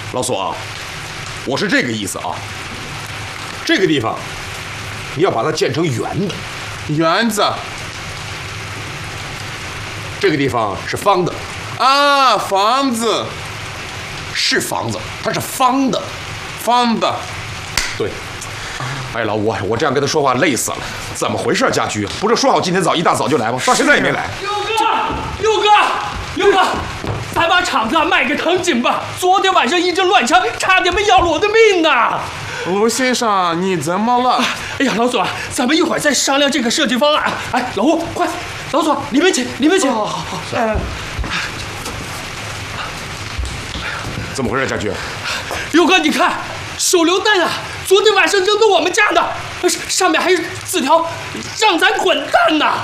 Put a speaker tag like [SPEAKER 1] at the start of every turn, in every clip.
[SPEAKER 1] 老索啊，我是这个意思啊。这个地方你要把它建成圆的，
[SPEAKER 2] 园子
[SPEAKER 1] 这个地方是方的，
[SPEAKER 2] 啊，房子
[SPEAKER 1] 是房子，它是方的。
[SPEAKER 2] 方的。
[SPEAKER 1] 对。哎，老吴，我这样跟他说话累死了，怎么回事？家驹，不是说好今天一大早就来吗？到现在也没来。
[SPEAKER 3] 六哥，咱把厂子卖给藤井吧。昨天晚上一阵乱枪，差点没要了我的命呢。
[SPEAKER 2] 卢先生，你怎么了？
[SPEAKER 3] 哎呀，老左，咱们一会儿再商量这个设计方案。哎，老吴，快，老左，里面请。
[SPEAKER 1] 好。怎么回事，家驹？
[SPEAKER 3] 六哥，你看，手榴弹啊！昨天晚上扔到我们家的，上面还是字条，让咱滚蛋呐！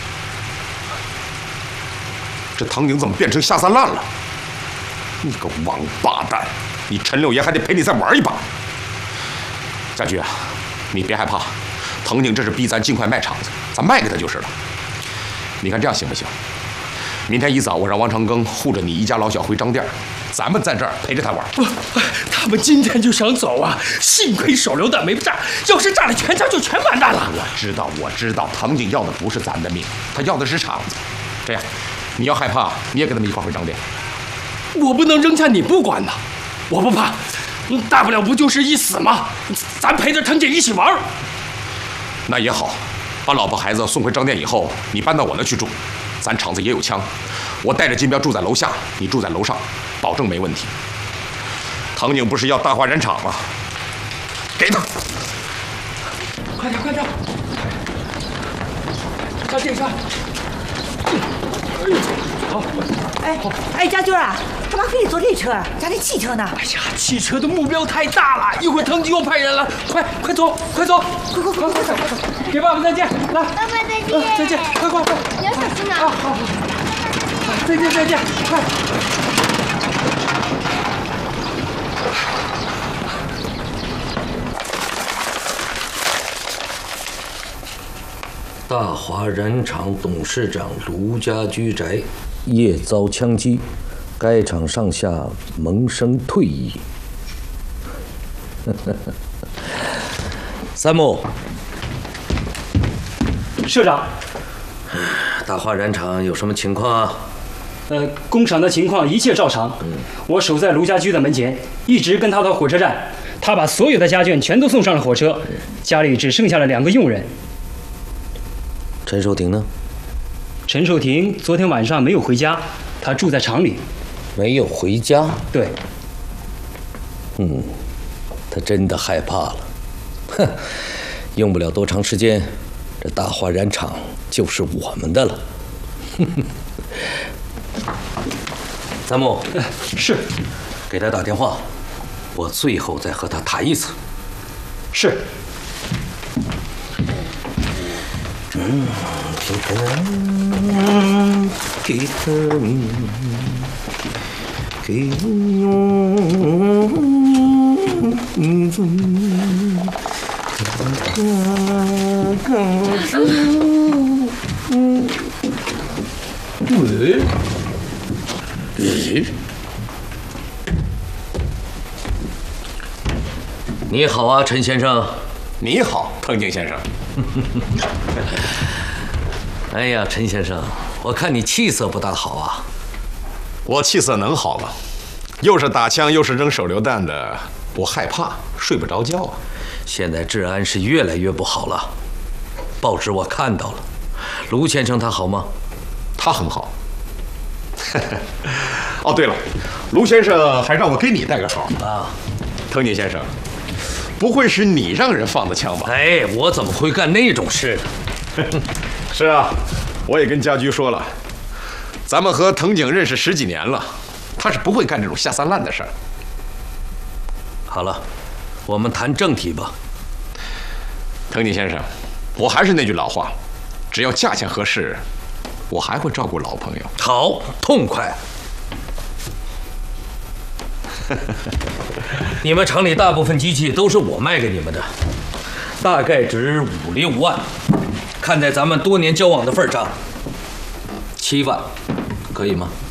[SPEAKER 1] 这藤井怎么变成下三滥了？你个王八蛋！你陈六爷还得陪你再玩一把。家驹啊，你别害怕，藤井这是逼咱尽快卖厂子，咱卖给他就是了。你看这样行不行？明天一早我让王长庚护着你一家老小回张店，咱们在这儿陪着他玩。
[SPEAKER 3] 不，他们今天就想走啊！幸亏手榴弹没炸，要是炸了，全家就全完蛋了。
[SPEAKER 1] 我知道，藤井要的不是咱的命，他要的是厂子。这样，你要害怕，你也跟他们一块回张店。
[SPEAKER 3] 我不能扔下你不管呐！我不怕，大不了不就是一死吗？咱陪着藤井一起玩。
[SPEAKER 1] 那也好，把老婆孩子送回张店以后，你搬到我那去住。咱厂子也有枪，我带着金彪住在楼下，你住在楼上，保证没问题。藤井不是要大化染厂吗？给他，
[SPEAKER 3] 快点！上电扇。好。
[SPEAKER 4] 哎，家驹啊，干嘛非得坐这车？咱这汽车呢？
[SPEAKER 3] 哎呀，汽车的目标太大了，一会儿藤井又派人了，快走！快走！给爸爸再见，来，
[SPEAKER 5] 爸爸再见，
[SPEAKER 3] 再见，快！
[SPEAKER 5] 你要小心啊！
[SPEAKER 3] 好，再见，快！
[SPEAKER 6] 大华染厂董事长卢家居宅夜遭枪击，该厂上下萌生退意。三木，
[SPEAKER 7] 社长，
[SPEAKER 6] 大华染厂有什么情况啊？
[SPEAKER 7] 工厂的情况一切照常。我守在卢家居的门前，一直跟他到火车站。他把所有的家眷全都送上了火车，家里只剩下了2个佣人。
[SPEAKER 6] 陈寿亭呢？
[SPEAKER 7] 陈寿亭昨天晚上没有回家，他住在厂里。
[SPEAKER 6] 没有回家？
[SPEAKER 7] 对。
[SPEAKER 6] 他真的害怕了。哼，用不了多长时间，这大华染厂就是我们的了。三木，
[SPEAKER 7] 是，
[SPEAKER 6] 给他打电话，我最后再和他谈一次。
[SPEAKER 7] 是。
[SPEAKER 6] 你好啊，陈先生。
[SPEAKER 1] 你好，藤井先生。
[SPEAKER 6] 哎呀，陈先生，我看你气色不大好啊。
[SPEAKER 1] 我气色能好吗？又是打枪又是扔手榴弹的，我害怕，睡不着觉啊。
[SPEAKER 6] 现在治安是越来越不好了。报纸我看到了，卢先生他好吗？
[SPEAKER 1] 他很好。哦，对了，卢先生还让我给你带个好
[SPEAKER 6] 啊。
[SPEAKER 1] 藤井先生，不会是你让人放的枪吧？
[SPEAKER 6] 哎，我怎么会干那种事呢？
[SPEAKER 1] 是啊，我也跟家驹说了，咱们和藤井认识10几年了，他是不会干这种下三滥的事儿。
[SPEAKER 6] 好了，我们谈正题吧。
[SPEAKER 1] 藤井先生，我还是那句老话，只要价钱合适，我还会照顾老朋友。
[SPEAKER 6] 好，痛快。你们厂里大部分机器都是我卖给你们的，大概值5、6万。看在咱们多年交往的份上，7万，可以吗？